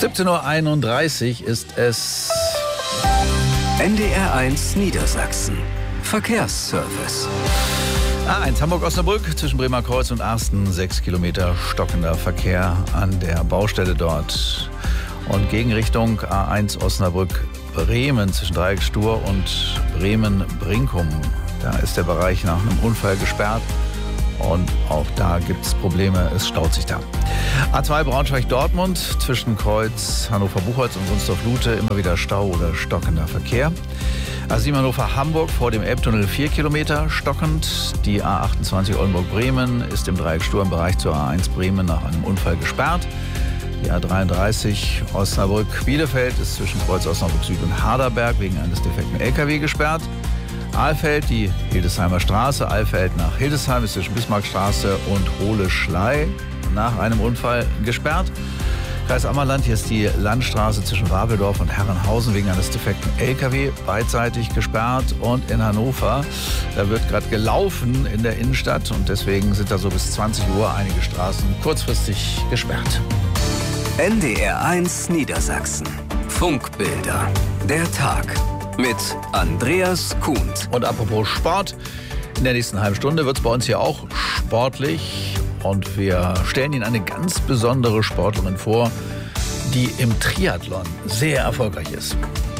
17:31 Uhr ist es. NDR1 Niedersachsen. Verkehrsservice. A1 Hamburg-Osnabrück zwischen Bremer Kreuz und Arsten. 6 Kilometer stockender Verkehr an der Baustelle dort. Und Gegenrichtung A1 Osnabrück-Bremen zwischen Dreieckstur und Bremen-Brinkum. Da ist der Bereich nach einem Unfall gesperrt. Und auch da gibt es Probleme, es staut sich da. A2 Braunschweig-Dortmund zwischen Kreuz Hannover-Buchholz und Wunsdorf-Lute immer wieder Stau oder stockender Verkehr. A7 Hannover-Hamburg vor dem Elbtunnel 4 Kilometer stockend. Die A28 Oldenburg-Bremen ist im Dreieck Stur im Bereich zur A1 Bremen nach einem Unfall gesperrt. Die A33 Osnabrück-Bielefeld ist zwischen Kreuz Osnabrück Süd und Harderberg wegen eines defekten LKW gesperrt. Ahlfeld, die Hildesheimer Straße, Ahlfeld nach Hildesheim ist zwischen Bismarckstraße und Hohle-Schlei nach einem Unfall gesperrt. Kreis Ammerland, hier ist die Landstraße zwischen Wabeldorf und Herrenhausen wegen eines defekten LKW beidseitig gesperrt. Und in Hannover, da wird gerade gelaufen in der Innenstadt und deswegen sind da so bis 20 Uhr einige Straßen kurzfristig gesperrt. NDR1 Niedersachsen. Funkbilder. Der Tag. Mit Andreas Kuhnt. Und apropos Sport, in der nächsten halben Stunde wird es bei uns hier auch sportlich. Und wir stellen Ihnen eine ganz besondere Sportlerin vor, die im Triathlon sehr erfolgreich ist.